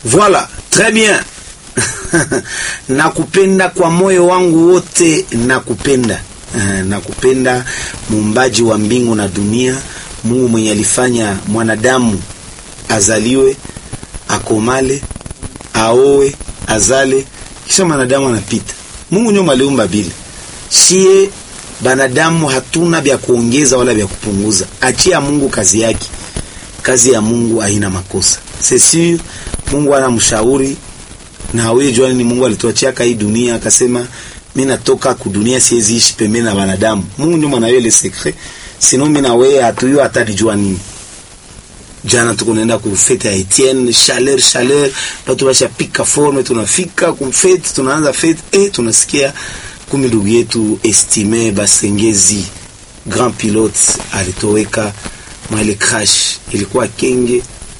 Voilà, très bien. Nakupenda kwa moyo wangu wote, nakupenda. Nakupenda muumbaji wa mbingu na dunia, Mungu mwenye alifanya mwanadamu azaliwe, akomale, aoe, azale, kisha mwanadamu anapita. Mungu ndio aliumba bila. Sie banadamu hatuna vya kuongeza wala vya kupunguza. Achia Mungu kazi yake. Kazi ya Mungu haina makosa. C'est sûr, Mungu anamshauri na wewe jua ni Mungu alituachia hii dunia akasema mimi natoka ku dunia siwezi ishi pembeni na wanadamu. Mungu ndio mwana yule secret. Sinon mimi na wewe hatuyo hatadijua nini. Jana tuko naenda ku fete ya Etienne, chaleur, watu washapika forme, tunafika kumfete, tunaanza fete tunasikia kumi ndugu yetu Estimé Basengezi grand pilote alitoweka mwale crash, ilikuwa Kenge,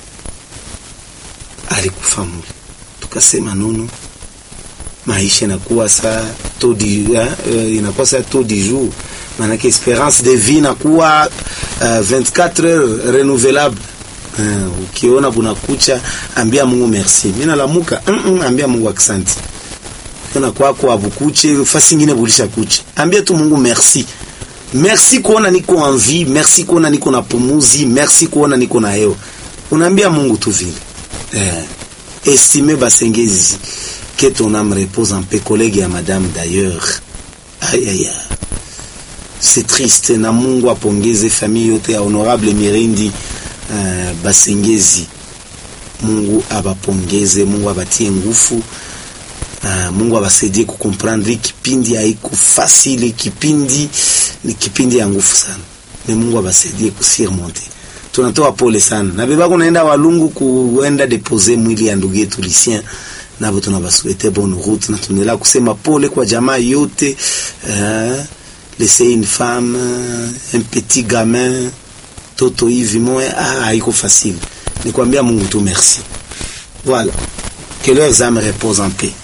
alikufa mule. Tukasema nono, maisha inakuwa saa inakuwa saa taux du jour, manake espérance de vie inakuwa 24 heures renouvelable. Ukiona bunakucha ambia Mungu merci, mimi nalamuka ambia Mungu asante. Kuna kwako abukuche fasi nyingine bulisha kuche, ambia tu Mungu merci. Merci kuona niko en vie, merci kuona niko na pumuzi, merci kuona niko na hewa. Unaambia Mungu tu vile. Estimé Basengezi, que ton âme repose en paix, collègue à madame d'ailleurs. Aïe aïe aïe. C'est triste, na Mungu apongeze famille yote ya honorable Mirindi Basengezi. Mungu abapongeze, Mungu abatie nguvu. Mungu abasaidie kukomprendre kipindi haiko facile, kipindi ni kipindi ya nguvu sana. Na Mungu abasaidie kusurmonter. Tunatoa pole sana. Na beba kunaenda Walungu kuenda deposer mwili ya ndugu yetu Lucien. Na boto tunabasuete bonne route, na tunela kusema pole kwa jamaa yote. Laisser une femme, un petit gamin, toto hivi moya haiko facile. Nikwambia Mungu tu merci. Voilà. Que leurs âmes reposent en paix.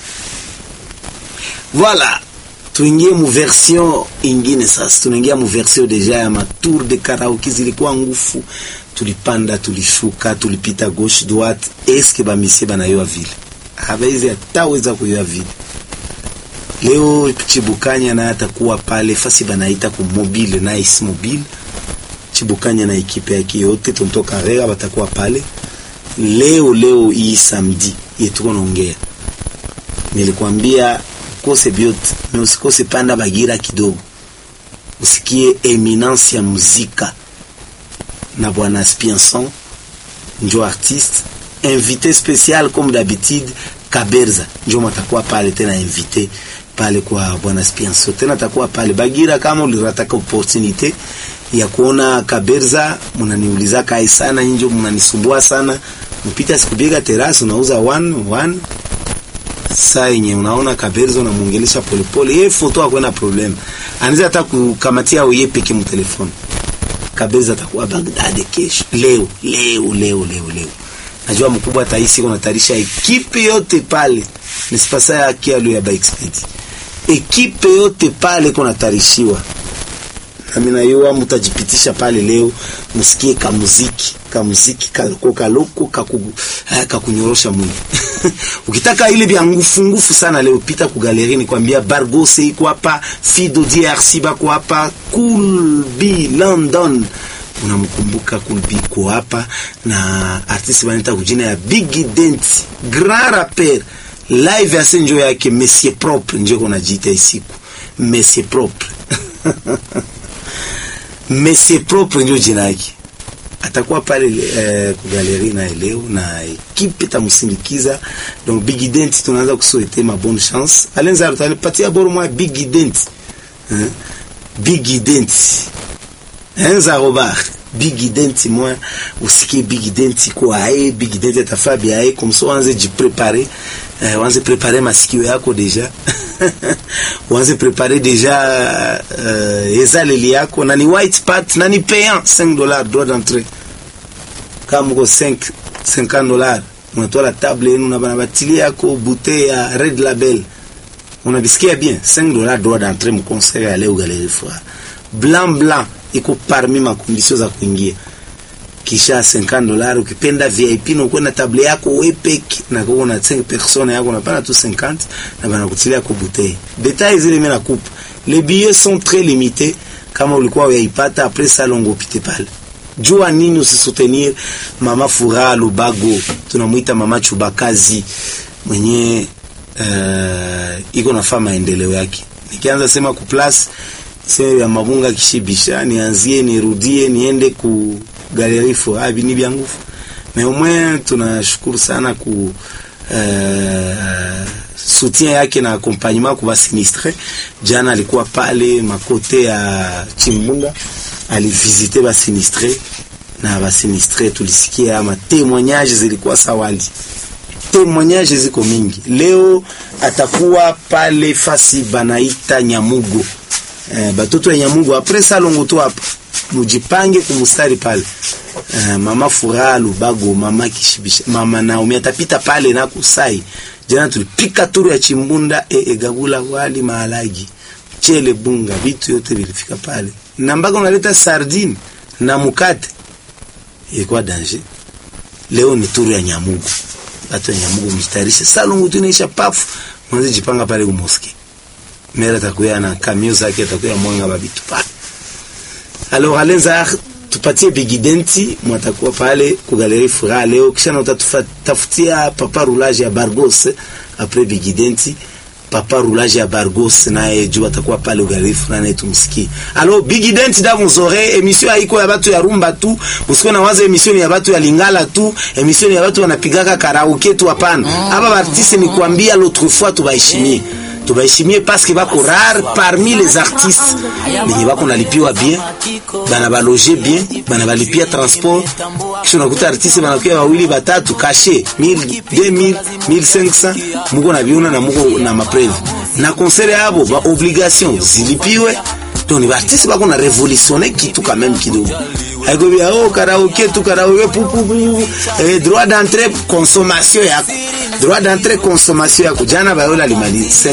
Voilà. Tuingie mu version ingine sasa. Tunaingia mu version deja ya matour de karaoke zilikuwa ngufu. Tulipanda, tulishuka, tulipita gauche droite. Eske ba misie banayoa vile? Habaizi ataweza kuyoa vile. Leo Chibukanya na atakuwa pale fasi banaita ku mobile, nice mobile. Chibukanya na ekipe yake yote tunatoka Rega batakuwa pale. Leo hii samedi yetu tunaongea. Nilikwambia kose biote, na usikose panda Bagira kidogo. Usikie eminence ya muzika na bwana Spianson, njo artiste, invité spécial comme d'habitude Kaberza, njo matakuwa pale tena invité pale kwa bwana Spianson. Tena takuwa pale Bagira. Kama ulirataka opportunité ya kuona Kaberza, mnaniuliza kai sana, njo mnanisumbua sana. Mpita sikubiga terrace unauza 1 saa yenye unaona Kaberza na muongelesha polepole, yeye foto hakwenda problem. Anaweza hata kukamatia wewe peke mu telefoni. Kaberza atakuwa Baghdad kesho. Leo. Najua mkubwa taisi kuna tarisha ekipe yote pale. Nisipasa ya kialu ya bike speed. Ekipe yote pale kuna tarishiwa. Na mimi naiwa mtajipitisha pale leo, msikie kamuziki kaloko kakunyorosha mwili. Ukitaka ile bya ngufu sana leo, pita ku galerie, ni kwambia Bargose iko hapa, Fido DRC bako hapa, Cool B London. Unamkumbuka Cool B ko hapa, na artiste banita kujina ya Big Dent, grand rapper. Live ya senjo yake Monsieur Propre, ndio kunajiita isiku. Monsieur Propre. Monsieur Propre ndio jina yake. Atakuwa pale ku galerie na leo, na ekipe tamusindikiza. Donc Big Dent tunaanza kusouhaiter ma bonne chance. Alenza atanipatia bora mwa Big Dent. Big Dent. Enza Robert. Big Dent moi usikie Big Dent kwa Big Dent atafabia comme ça anze jipreparer. Wanze préparer masikio yako deja. Wanze préparer deja ezaleli yako, na ni white part, na ni payant $5 droit d'entrée. Kama uko $50 unatoa la table yenu na banabatili yako bouteille ya Red Label. Unabisikia bien, $5 droit d'entrée mu concert ya leo Galerie Foire. Blanc iko parmi ma conditions za kuingia. kisha $50 ukipenda VIP na kwenda table yako wepeki na kwa una 5 personnes yako unapana tu 50 na banakutilia kwa bouteille. Détails zile mimi nakupa. Les billets sont très limités kama ulikuwa uyaipata après ça longo pite pale. Jua nini usisoutenir Mama Furaha Lubago, tunamuita Mama Chubakazi mwenye iko nafanya maendeleo yake. Nikianza sema ku place sema ya Mabunga kishibisha nianzie nirudie niende ku Galerie Furaha bini bya nguvu. Mais au moins tunashukuru sana ku soutien yake na accompagnement kwa sinistre. Jana alikuwa pale makote ya Chimbunda, alivisite ba sinistre na ba sinistre tulisikia ama témoignages zilikuwa sawali. Témoignages ziko mingi. Leo atakuwa pale fasi banaita Nyamugo. Batoto ya Nyamugo après ça longo tu hapa. Mujipange kumustari pale. Mama Furaha Lubago, Mama Kishibisha, Mama Naomi atapita pale na kusai. Jana tulipika turu ya Chimbunda gagula wali mahalagi. Chele bunga vitu yote vilifika pale. Na mpaka unaleta sardine na mukate. Ilikuwa danger. Leo ni turu ya Nyamugo. Watu ya Nyamugo mstarisha salongo tunaisha pafu. Mwanze jipanga pale umoski. Mera atakuya na kamio zake atakuya mwanga babitu pale. Alors alenza tupatie bigidenti mwatakuwa pale ku Galerie Furaha leo kisha na utatafutia papa roulage ya Bargos après bigidenti papa roulage ya Bargos naye jua atakuwa pale Galerie Furaha na tumsikie. Alors bigidenti dans vos oreilles, émission haiko ya batu ya rumba tu, usiko na waza émission ya batu ya lingala tu, émission ya batu wanapigaka karaoke tu hapana. Hapa artiste ni kuambia l'autre fois tubaheshimie. Tubaheshimie parce que bako rare parmi les artistes. Mais bako nalipiwa bien, bana baloger bien, bana balipia transport. Kisha unakuta artiste banakuwa wawili batatu caché 1000, 2000, 1500, muko na biuna na muko na mapreve. Na concert yabo ba obligation zilipiwe. Donc les artistes bako na révolutionner kitu quand même kidogo. Haiko bia karaoke tu karaoke droit d'entrée consommation yako. Droit d'entrée consommation yako jana bayola limali